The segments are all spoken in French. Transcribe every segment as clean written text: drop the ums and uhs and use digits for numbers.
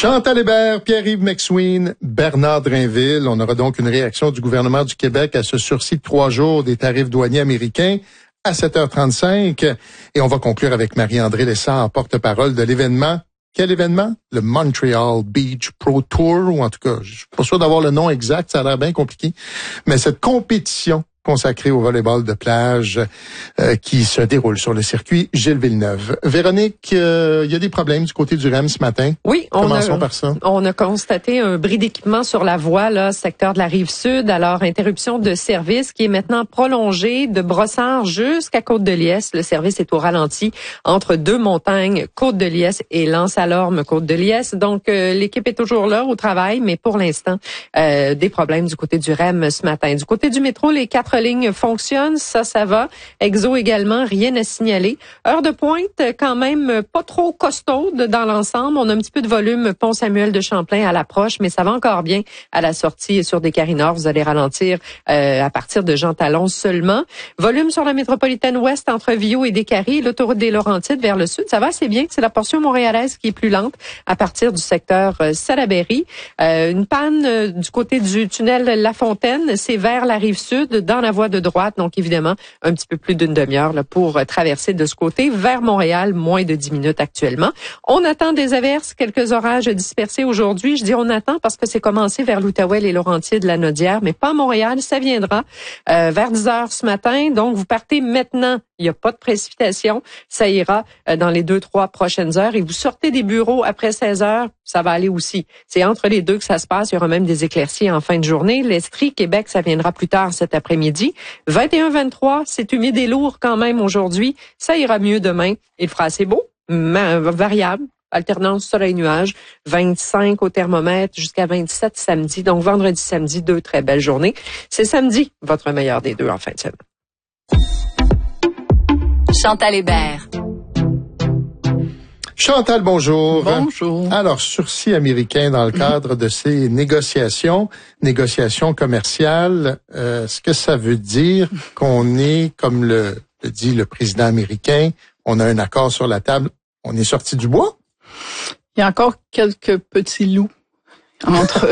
Chantal Hébert, Pierre-Yves McSween, Bernard Drainville. On aura donc une réaction du gouvernement du Québec à ce sursis de 3 jours des tarifs douaniers américains à 7h35. Et on va conclure avec Marie-André Lessard, porte-parole de l'événement. Quel événement? Le Montreal Beach Pro Tour, ou en tout cas, je suis pas sûr d'avoir le nom exact, ça a l'air bien compliqué. Mais cette compétition consacrée au volleyball de plage qui se déroule sur le circuit Gilles Villeneuve. Véronique, il y a des problèmes du côté du REM ce matin. Oui, commençons par ça. On a constaté un bris d'équipement sur la voie, là, secteur de la Rive-Sud. Alors, interruption de service qui est maintenant prolongée de Brossard jusqu'à Côte-de-Liesse. Le service est au ralenti entre Deux-Montagnes, Côte-de-Liesse et Lens-Alorme, Côte-de-Liesse. Donc, l'équipe est toujours là au travail, mais pour l'instant, des problèmes du côté du REM ce matin. Du côté du métro, les 4 lignes fonctionnent, ça va. Exo également, rien à signaler. Heure de pointe, quand même pas trop costaude dans l'ensemble. On a un petit peu de volume Pont-Samuel de Champlain à l'approche, mais ça va encore bien à la sortie sur Descaries-Nord. Vous allez ralentir à partir de Jean Talon seulement. Volume sur la métropolitaine ouest entre Viau et Descaries, l'autoroute des Laurentides vers le sud. Ça va assez bien. C'est la portion montréalaise qui est plus lente à partir du secteur Salaberry. Une panne du côté du tunnel La Fontaine, c'est vers la rive sud, dans la voie de droite, donc évidemment un petit peu plus d'une demi-heure là, pour traverser de ce côté vers Montréal, moins de 10 minutes actuellement. On attend des averses, quelques orages dispersés aujourd'hui. Je dis on attend parce que c'est commencé vers l'Outaouais, les Laurentides, la Naudière, mais pas à Montréal, ça viendra vers 10 heures ce matin. Donc vous partez maintenant, il n'y a pas de précipitation, ça ira dans les 2-3 prochaines heures et vous sortez des bureaux après 16 heures, ça va aller aussi. C'est entre les deux que ça se passe, il y aura même des éclaircies en fin de journée. L'Estrie, Québec, ça viendra plus tard cet après-midi. 21-23, c'est humide et lourd quand même aujourd'hui. Ça ira mieux demain. Il fera assez beau, variable, alternance soleil-nuage. 25 au thermomètre jusqu'à 27 samedi. Donc vendredi, samedi, 2 très belles journées. C'est samedi, votre meilleur des deux en fin de semaine. Chantal Hébert. Chantal, bonjour. Bonjour. Alors, sursis américain dans le cadre de ces négociations commerciales, est-ce que ça veut dire qu'on est, comme le dit le président américain, on a un accord sur la table, on est sorti du bois? Il y a encore quelques petits loups entre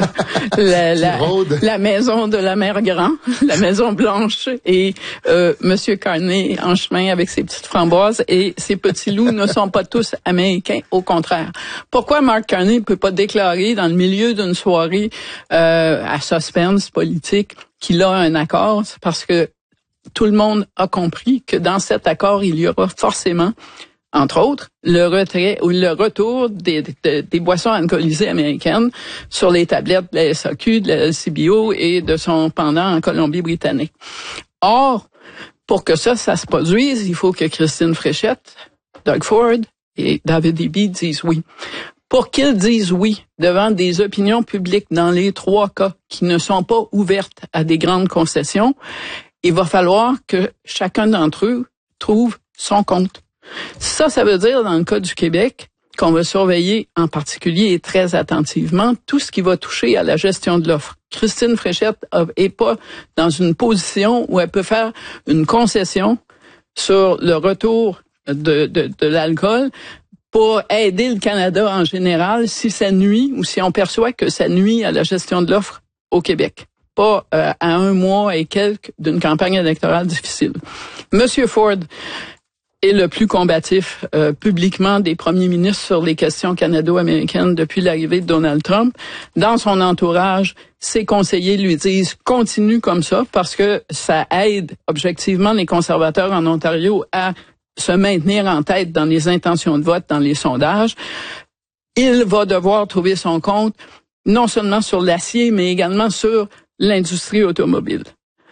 la maison de la mère Grand, la maison Blanche et Monsieur Carney en chemin avec ses petites framboises, et ces petits loups ne sont pas tous américains, au contraire. Pourquoi Mark Carney ne peut pas déclarer dans le milieu d'une soirée à suspense politique qu'il a un accord? C'est parce que tout le monde a compris que dans cet accord, il y aura forcément, entre autres, le retrait ou le retour des boissons alcoolisées américaines sur les tablettes de la SAQ, de la LCBO et de son pendant en Colombie-Britannique. Or, pour que ça se produise, il faut que Christine Fréchette, Doug Ford et David Eby disent oui. Pour qu'ils disent oui devant des opinions publiques dans les 3 cas qui ne sont pas ouvertes à des grandes concessions, il va falloir que chacun d'entre eux trouve son compte. Ça veut dire, dans le cas du Québec, qu'on va surveiller en particulier et très attentivement tout ce qui va toucher à la gestion de l'offre. Christine Fréchette est pas dans une position où elle peut faire une concession sur le retour de l'alcool pour aider le Canada en général si ça nuit ou si on perçoit que ça nuit à la gestion de l'offre au Québec. Pas à 1 mois et quelques d'une campagne électorale difficile. Monsieur Ford est le plus combatif publiquement des premiers ministres sur les questions canado-américaines depuis l'arrivée de Donald Trump. Dans son entourage, ses conseillers lui disent « continue comme ça » parce que ça aide objectivement les conservateurs en Ontario à se maintenir en tête dans les intentions de vote, dans les sondages. Il va devoir trouver son compte non seulement sur l'acier, mais également sur l'industrie automobile.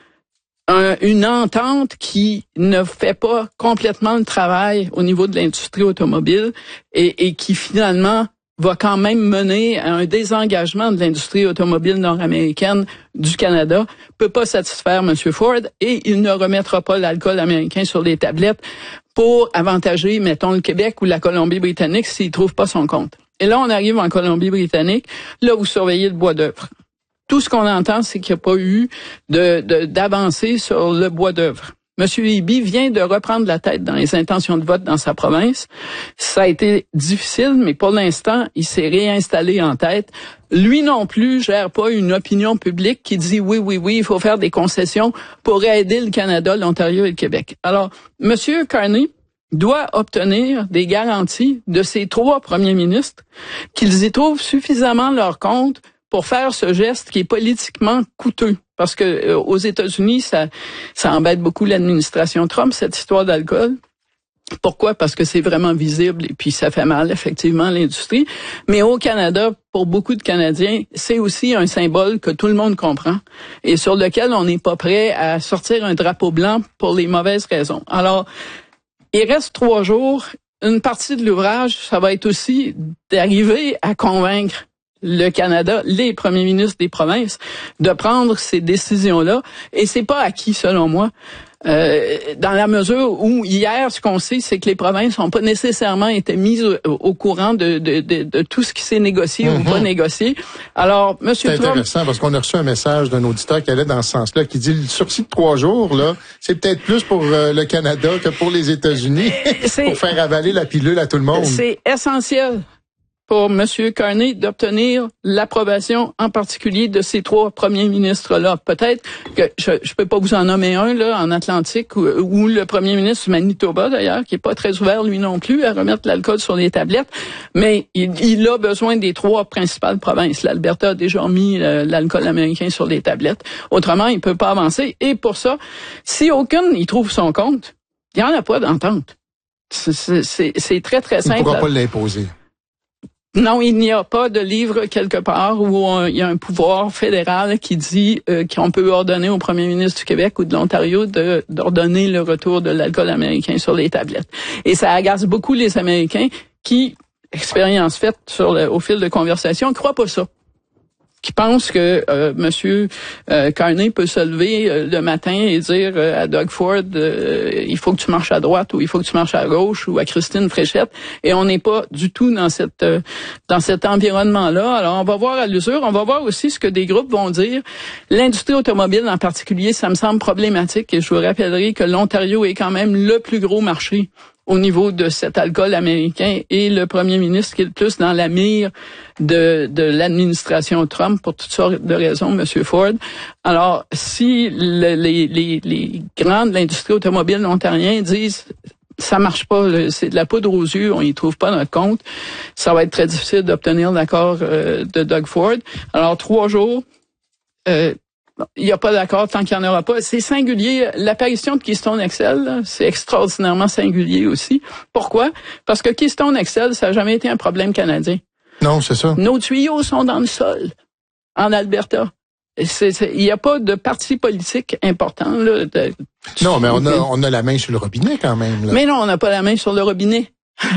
Une entente qui ne fait pas complètement le travail au niveau de l'industrie automobile et qui finalement va quand même mener à un désengagement de l'industrie automobile nord-américaine du Canada, peut pas satisfaire M. Ford, et il ne remettra pas l'alcool américain sur les tablettes pour avantager, mettons, le Québec ou la Colombie-Britannique s'il trouve pas son compte. Et là, on arrive en Colombie-Britannique, là, vous surveillez le bois d'œuvre. Tout ce qu'on entend, c'est qu'il n'y a pas eu d'avancée sur le bois d'œuvre. Monsieur Eby vient de reprendre la tête dans les intentions de vote dans sa province. Ça a été difficile, mais pour l'instant, il s'est réinstallé en tête. Lui non plus gère pas une opinion publique qui dit oui, il faut faire des concessions pour aider le Canada, l'Ontario et le Québec. Alors, Monsieur Carney doit obtenir des garanties de ses 3 premiers ministres qu'ils y trouvent suffisamment leur compte pour faire ce geste qui est politiquement coûteux. Parce que aux États-Unis, ça embête beaucoup l'administration Trump, cette histoire d'alcool. Pourquoi? Parce que c'est vraiment visible et puis ça fait mal, effectivement, à l'industrie. Mais au Canada, pour beaucoup de Canadiens, c'est aussi un symbole que tout le monde comprend et sur lequel on n'est pas prêt à sortir un drapeau blanc pour les mauvaises raisons. Alors, il reste 3 jours. Une partie de l'ouvrage, ça va être aussi d'arriver à convaincre le Canada, les premiers ministres des provinces, de prendre ces décisions-là. Et c'est pas acquis, selon moi. Dans la mesure où hier, ce qu'on sait, c'est que les provinces n'ont pas nécessairement été mises au courant de tout ce qui s'est négocié ou pas négocié. Alors, Monsieur Trump... C'est intéressant parce qu'on a reçu un message d'un auditeur qui allait dans ce sens-là, qui dit le sursis de 3 jours, là, c'est peut-être plus pour le Canada que pour les États-Unis, pour faire avaler la pilule à tout le monde. C'est essentiel pour M. Carney d'obtenir l'approbation en particulier de ces 3 premiers ministres-là. Peut-être que je peux pas vous en nommer un là en Atlantique ou le premier ministre du Manitoba d'ailleurs, qui est pas très ouvert lui non plus à remettre l'alcool sur les tablettes, mais il a besoin des 3 principales provinces. L'Alberta a déjà mis l'alcool américain sur les tablettes. Autrement, il peut pas avancer. Et pour ça, si aucun y trouve son compte, il y en a pas d'entente. C'est très très simple. Il ne pourra pas l'imposer. Non, il n'y a pas de livre quelque part où il y a un pouvoir fédéral qui dit qu'on peut ordonner au premier ministre du Québec ou de l'Ontario d'ordonner le retour de l'alcool américain sur les tablettes. Et ça agace beaucoup les Américains qui, expérience faite au fil de conversation, croient pas ça. Qui pense que Monsieur Carney peut se lever le matin et dire à Doug Ford il faut que tu marches à droite ou il faut que tu marches à gauche ou à Christine Fréchette, et on n'est pas du tout dans cet environnement-là. Alors on va voir à l'usure, on va voir aussi ce que des groupes vont dire. L'industrie automobile en particulier, ça me semble problématique, et je vous rappellerai que l'Ontario est quand même le plus gros marché au niveau de cet alcool américain, et le premier ministre qui est le plus dans la mire de l'administration Trump pour toutes sortes de raisons, M. Ford. Alors, si les grands de l'industrie automobile ontariens disent ça marche pas, c'est de la poudre aux yeux, on y trouve pas notre compte, ça va être très difficile d'obtenir l'accord de Doug Ford. Alors, 3 jours, il n'y a pas d'accord tant qu'il n'y en aura pas. C'est singulier. L'apparition de Keystone XL, là, c'est extraordinairement singulier aussi. Pourquoi? Parce que Keystone XL, ça n'a jamais été un problème canadien. Non, c'est ça. Nos tuyaux sont dans le sol, en Alberta. Il n'y a pas de parti politique important. Là, non, mais on a la main sur le robinet quand même. Là. Mais non, on n'a pas la main sur le robinet.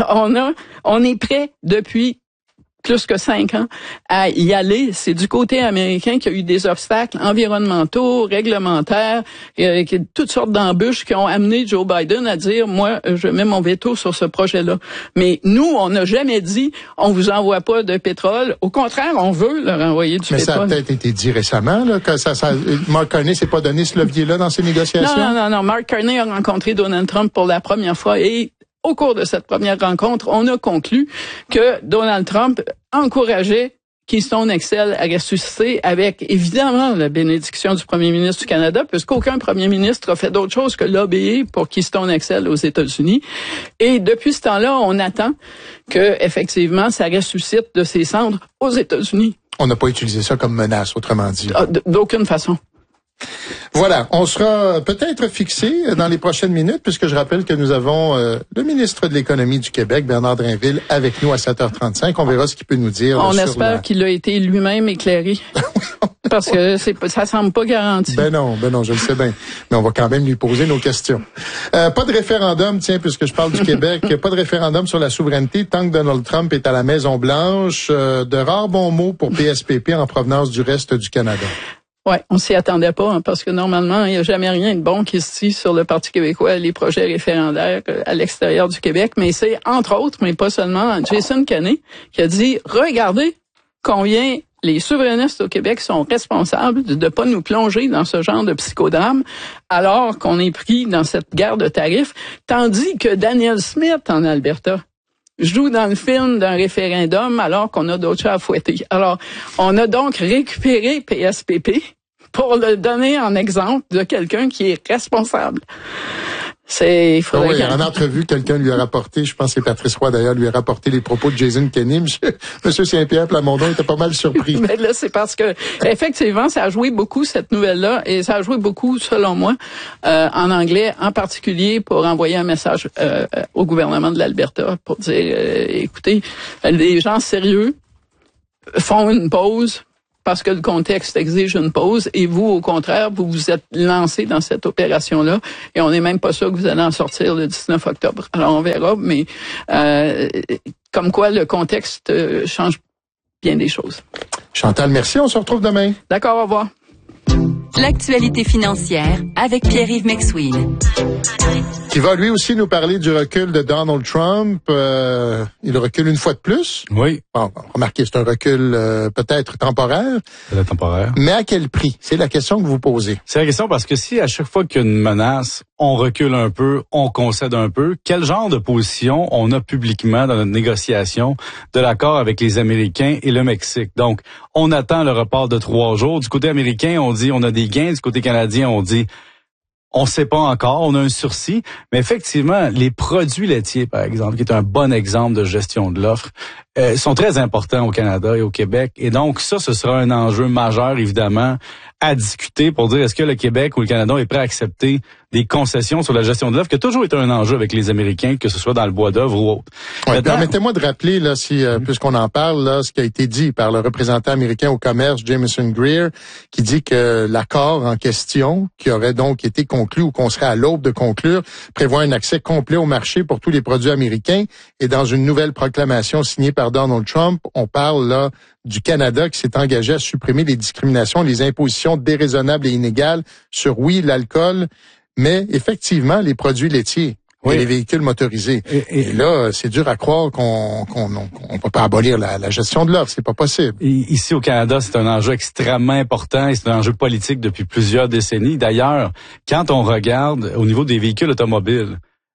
On est prêt depuis plus que 5 ans à y aller. C'est du côté américain qu'il y a eu des obstacles environnementaux, réglementaires, toutes sortes d'embûches qui ont amené Joe Biden à dire, moi, je mets mon veto sur ce projet-là. Mais nous, on n'a jamais dit, on vous envoie pas de pétrole. Au contraire, on veut leur envoyer du pétrole. Mais ça a peut-être été dit récemment, là, que Mark Carney s'est pas donné ce levier-là dans ses négociations? Non. Mark Carney a rencontré Donald Trump pour la première fois, et au cours de cette première rencontre, on a conclu que Donald Trump encourageait Keystone XL à ressusciter, avec évidemment la bénédiction du premier ministre du Canada, puisqu'aucun premier ministre a fait d'autre chose que lobbyer pour Keystone XL aux États-Unis. Et depuis ce temps-là, on attend que effectivement ça ressuscite de ses cendres aux États-Unis. On n'a pas utilisé ça comme menace, autrement dit. D'aucune façon. Voilà, on sera peut-être fixé dans les prochaines minutes, puisque je rappelle que nous avons le ministre de l'Économie du Québec, Bernard Drinville, avec nous à 7h35. On verra ce qu'il peut nous dire. On espère qu'il a été lui-même éclairé. Parce que ça semble pas garanti. Ben non, je le sais bien. Mais on va quand même lui poser nos questions. Pas de référendum, tiens, puisque je parle du Québec, pas de référendum sur la souveraineté tant que Donald Trump est à la Maison-Blanche. De rares bons mots pour PSPP en provenance du reste du Canada. Ouais, on s'y attendait pas, hein, parce que normalement, il n'y a jamais rien de bon qui se dit sur le Parti québécois, les projets référendaires à l'extérieur du Québec. Mais c'est, entre autres, mais pas seulement, Jason Kenney qui a dit, regardez combien les souverainistes au Québec sont responsables de ne pas nous plonger dans ce genre de psychodrame alors qu'on est pris dans cette guerre de tarifs, tandis que Daniel Smith en Alberta joue dans le film d'un référendum alors qu'on a d'autres chats à fouetter. Alors, on a donc récupéré PSPP pour le donner en exemple de quelqu'un qui est responsable. En entrevue, quelqu'un lui a rapporté, je pense que c'est Patrice Roy d'ailleurs, lui a rapporté les propos de Jason Kenney. Monsieur Saint-Pierre Plamondon était pas mal surpris. Mais là, c'est parce que, effectivement, ça a joué beaucoup, cette nouvelle-là, et ça a joué beaucoup, selon moi, en anglais, en particulier pour envoyer un message au gouvernement de l'Alberta pour dire, écoutez, les gens sérieux font une pause parce que le contexte exige une pause, et vous, au contraire, vous vous êtes lancé dans cette opération-là, et on n'est même pas sûr que vous allez en sortir le 19 octobre. Alors, on verra, mais comme quoi le contexte change bien des choses. Chantal, merci, on se retrouve demain. D'accord, au revoir. L'actualité financière avec Pierre-Yves McSween. Qui va lui aussi nous parler du recul de Donald Trump. Il recule une fois de plus. Oui. Bon, remarquez, c'est un recul peut-être temporaire. C'est temporaire. Mais à quel prix? C'est la question que vous posez. C'est la question parce que si à chaque fois qu'il y a une menace, on recule un peu, on concède un peu, quel genre de position on a publiquement dans notre négociation de l'accord avec les Américains et le Mexique? Donc, on attend le report de 3 jours. Du côté américain, on dit on a des gains. Du côté canadien, on dit on sait pas encore, on a un sursis. Mais effectivement, les produits laitiers, par exemple, qui est un bon exemple de gestion de l'offre, sont très importants au Canada et au Québec. Et donc, ça, ce sera un enjeu majeur, évidemment, à discuter pour dire est-ce que le Québec ou le Canada est prêt à accepter des concessions sur la gestion de l'offre, qui a toujours été un enjeu avec les Américains, que ce soit dans le bois d'œuvre ou autre. Ouais, permettez-moi de rappeler, là, puisqu'on en parle, là, ce qui a été dit par le représentant américain au commerce, Jameson Greer, qui dit que l'accord en question, qui aurait donc été conclu ou qu'on serait à l'aube de conclure, prévoit un accès complet au marché pour tous les produits américains. Et dans une nouvelle proclamation signée par Donald Trump, on parle là du Canada qui s'est engagé à supprimer les discriminations, les impositions déraisonnables et inégales sur, oui, l'alcool, mais effectivement les produits laitiers. Oui. Et les véhicules motorisés. Et là, c'est dur à croire qu'on peut pas abolir la gestion de l'offre. C'est pas possible. Et ici au Canada, c'est un enjeu extrêmement important et c'est un enjeu politique depuis plusieurs décennies. D'ailleurs, quand on regarde au niveau des véhicules automobiles,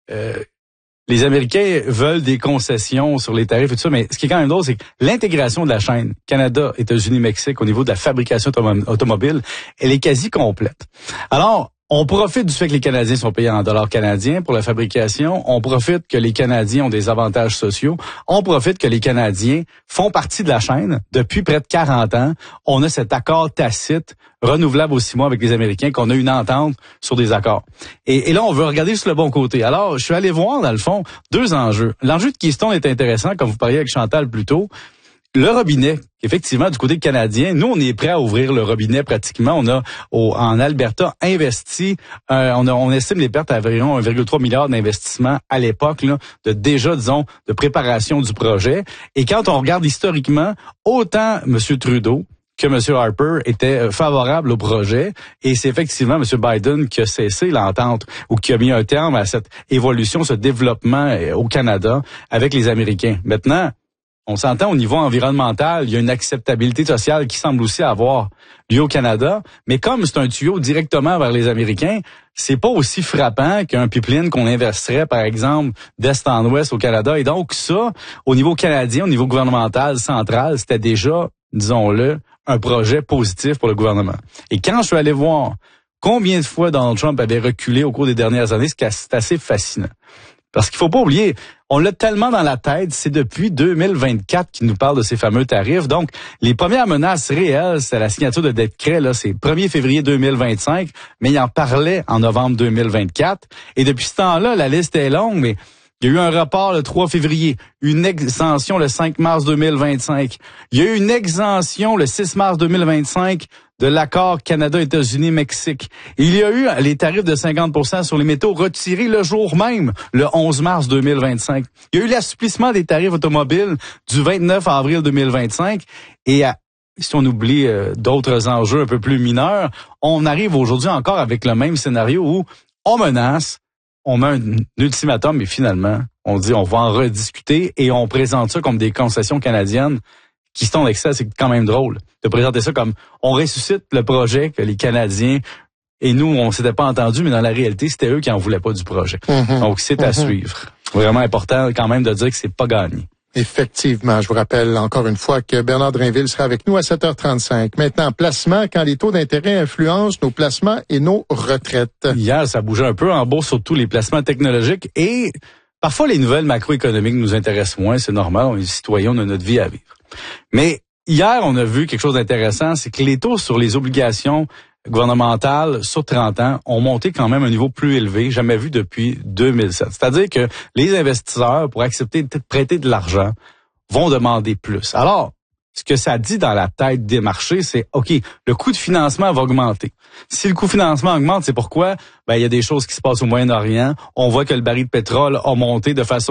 les Américains veulent des concessions sur les tarifs et tout ça, mais ce qui est quand même drôle, c'est que l'intégration de la chaîne Canada, États-Unis, Mexique au niveau de la fabrication automobile, elle est quasi complète. Alors, on profite du fait que les Canadiens sont payés en dollars canadiens pour la fabrication. On profite que les Canadiens ont des avantages sociaux. On profite que les Canadiens font partie de la chaîne depuis près de 40 ans. On a cet accord tacite, renouvelable aux 6 mois avec les Américains, qu'on a une entente sur des accords. Et là, on veut regarder sur le bon côté. Alors, je suis allé voir, dans le fond, 2 enjeux. L'enjeu de Keystone est intéressant, comme vous parliez avec Chantal plus tôt. Le robinet, effectivement, du côté canadien, nous, on est prêt à ouvrir le robinet pratiquement. On a, en Alberta, investi, on estime les pertes à environ 1,3 milliard d'investissements à l'époque, là, de préparation du projet. Et quand on regarde historiquement, autant M. Trudeau que M. Harper était favorable au projet, et c'est effectivement M. Biden qui a cessé l'entente ou qui a mis un terme à cette évolution, ce développement au Canada avec les Américains. Maintenant, on s'entend au niveau environnemental, il y a une acceptabilité sociale qui semble aussi avoir lieu au Canada, mais comme c'est un tuyau directement vers les Américains, c'est pas aussi frappant qu'un pipeline qu'on investirait, par exemple, d'est en ouest au Canada. Et donc ça, au niveau canadien, au niveau gouvernemental, central, c'était déjà, disons-le, un projet positif pour le gouvernement. Et quand je suis allé voir combien de fois Donald Trump avait reculé au cours des dernières années, c'est assez fascinant. Parce qu'il faut pas oublier, on l'a tellement dans la tête, c'est depuis 2024 qu'il nous parle de ces fameux tarifs. Donc, les premières menaces réelles, c'est la signature de décret, là, c'est 1er février 2025, mais il en parlait en novembre 2024. Et depuis ce temps-là, la liste est longue, mais il y a eu un report le 3 février, une exemption le 5 mars 2025. Il y a eu une exemption le 6 mars 2025 de l'accord Canada-États-Unis-Mexique. Il y a eu les tarifs de 50% sur les métaux retirés le jour même, le 11 mars 2025. Il y a eu l'assouplissement des tarifs automobiles du 29 avril 2025. Et si on oublie d'autres enjeux un peu plus mineurs, on arrive aujourd'hui encore avec le même scénario où on menace, on met un ultimatum, mais finalement, on dit on va en rediscuter et on présente ça comme des concessions canadiennes Keystone XL, c'est quand même drôle de présenter ça comme on ressuscite le projet que les Canadiens et nous, on s'était pas entendu, mais dans la réalité, c'était eux qui en voulaient pas du projet. Donc, c'est à suivre. Vraiment important quand même de dire que c'est pas gagné. Effectivement, je vous rappelle encore une fois que Bernard Drainville sera avec nous à 7h35. Maintenant, placement, quand les taux d'intérêt influencent nos placements et nos retraites. Hier, ça bougeait un peu en bourse, surtout les placements technologiques et parfois les nouvelles macroéconomiques nous intéressent moins, c'est normal, on est citoyens, on a notre vie à vivre. Mais hier, on a vu quelque chose d'intéressant, c'est que les taux sur les obligations gouvernementales sur 30 ans ont monté quand même à un niveau plus élevé, jamais vu depuis 2007. C'est-à-dire que les investisseurs, pour accepter de prêter de l'argent, vont demander plus. Alors, ce que ça dit dans la tête des marchés, c'est OK, le coût de financement va augmenter. Si le coût de financement augmente, c'est pourquoi? Il y a des choses qui se passent au Moyen-Orient. On voit que le baril de pétrole a monté de façon